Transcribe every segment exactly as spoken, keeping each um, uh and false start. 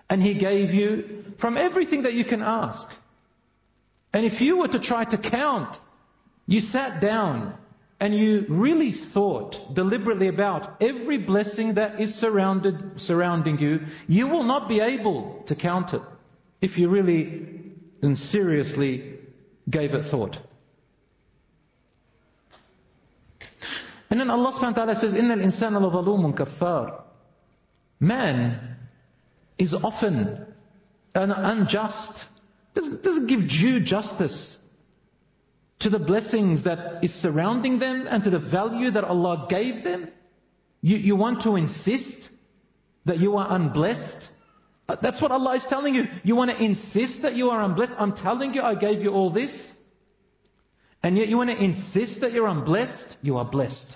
And He gave you from everything that you can ask. And if you were to try to count, you sat down and you really thought deliberately about every blessing that is surrounded, surrounding you, you will not be able to count it if you really and seriously gave it thought. And then Allah subhanahu wa ta'ala says, إِنَّ الْإِنسَانَ لَظَلُومٌ كَفَّارٌ. Man is often an unjust, doesn't, doesn't give due justice to the blessings that is surrounding them and to the value that Allah gave them. You, you want to insist that you are unblessed? That's what Allah is telling you. You want to insist that you are unblessed? I'm telling you I gave you all this. And yet you want to insist that you're unblessed? You are blessed.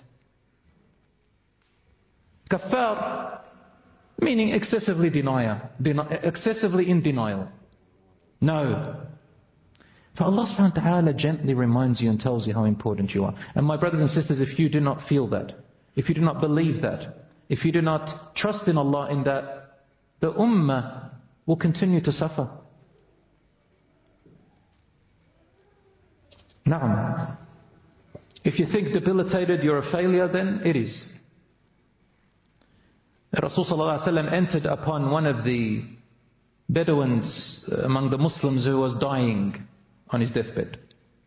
Kaffar, meaning excessively denial, deni- excessively in denial. No. For Allah subhanahu wa ta'ala gently reminds you and tells you how important you are. And my brothers and sisters, if you do not feel that, if you do not believe that, if you do not trust in Allah in that, the ummah will continue to suffer. Na'am. If you think debilitated, you're a failure, then it is. Rasul sallallahu alaihi wasallam entered upon one of the Bedouins among the Muslims who was dying on his deathbed.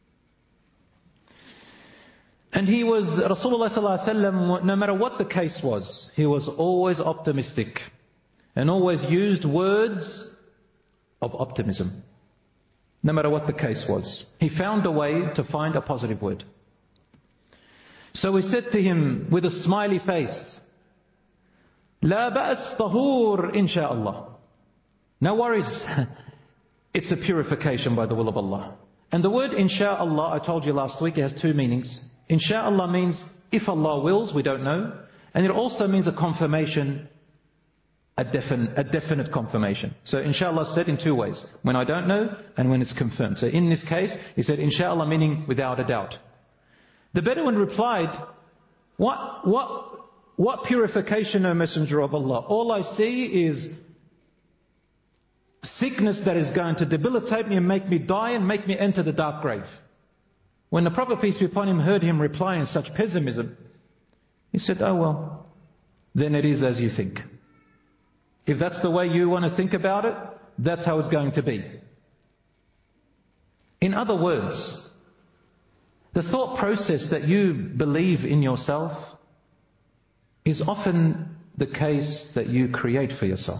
And he was, Rasulullah sallallahu alaihi wasallam, no matter what the case was, he was always optimistic and always used words of optimism. No matter what the case was, he found a way to find a positive word. So we said to him with a smiley face, لا بأس طهور إن شاء الله. No worries, it's a purification by the will of Allah. And the word insha'Allah, I told you last week, it has two meanings. Insha'Allah means if Allah wills, we don't know. And it also means a confirmation, a, defin- a definite confirmation. So insha'Allah is said in two ways. When I don't know and when it's confirmed. So in this case, he said insha'Allah meaning without a doubt. The Bedouin replied, What, what, what purification, O Messenger of Allah? All I see is sickness that is going to debilitate me and make me die and make me enter the dark grave. When the Prophet, peace be upon him, heard him reply in such pessimism, he said, oh well, then it is as you think. If that's the way you want to think about it, that's how it's going to be. In other words, the thought process that you believe in yourself is often the case that you create for yourself.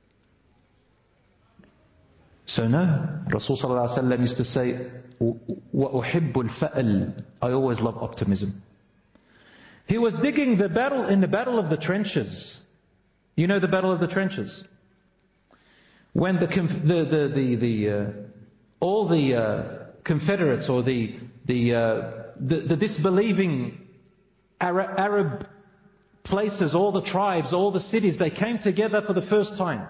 So no, Rasul sallallahu alaihi wasallam used to say, وَأُحِبُّ الْفَأَلْ. I always love optimism. He was digging the battle in the battle of the trenches. You know the battle of the trenches? When the the the the, the uh, all the uh, Confederates or the the, uh, the the disbelieving Arab, Arab places, all the tribes, all the cities, they came together for the first time.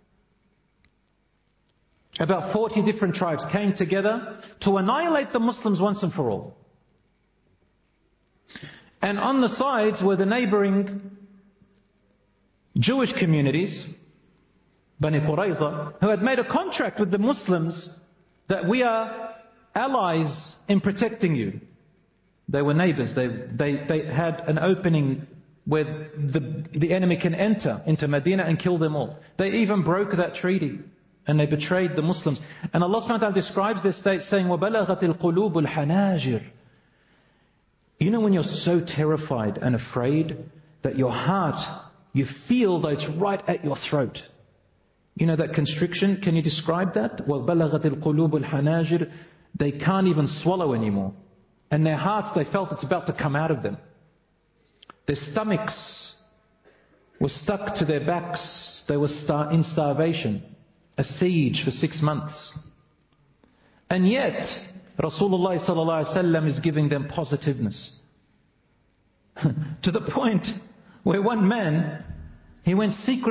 About forty different tribes came together to annihilate the Muslims once and for all. And on the sides were the neighboring Jewish communities, Bani Qurayza, who had made a contract with the Muslims that we are allies in protecting you. They were neighbors. They, they, they had an opening where the, the enemy can enter into Medina and kill them all. They even broke that treaty. And they betrayed the Muslims. And Allah subhanahu wa ta'ala describes this state saying, وَبَلَغَتِ الْقُلُوبُ الْحَنَاجِرِ. You know when you're so terrified and afraid that your heart, you feel that it's right at your throat. You know that constriction? Can you describe that? وَبَلَغَتِ الْقُلُوبُ الْحَنَاجِرِ. They can't even swallow anymore. And their hearts, they felt it's about to come out of them. Their stomachs were stuck to their backs. They were star- in starvation. A siege for six months. And yet, Rasulullah sallallahu alaihi wasallam is giving them positiveness. To the point where one man, he went secretly